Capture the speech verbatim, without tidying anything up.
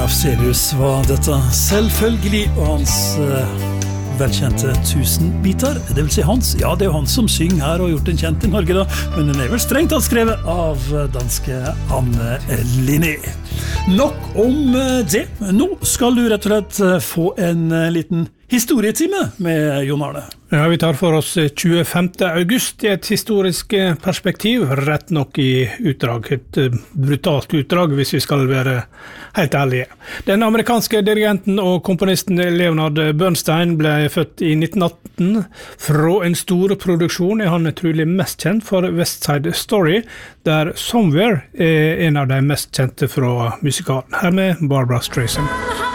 Afzelius var dette selvfølgelig, og hans uh, velkjente tusenbiter, det vil si hans, ja det er han som synger her og har gjort den kjent i Norge da, men den er vel strengt tatt skrevet av danske Anne Linné. Nok om det, nå skal du rett og slett få en liten historietime med Jon Arne. Ja, vi tar for oss tjuefemte august i et historisk perspektiv, rett nok i utdrag, et brutalt utdrag hvis vi skal være helt ærlige. Den amerikanske dirigenten og komponisten Leonard Bernstein ble født i nitten atten. Fra en stor produksjon er han trolig mest kjent for West Side Story, der Somewhere er en av de mest kjente fra musikalen. Her med Barbra Streisand.